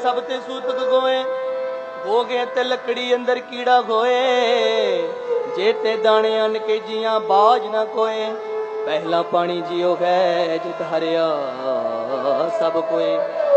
सब ते सूतक गोए हो गए ते लकड़ी अंदर कीड़ा खोए जे ते दाने अन के जियां बाज ना कोए पहला पानी जियो है जित हरिया सब कोए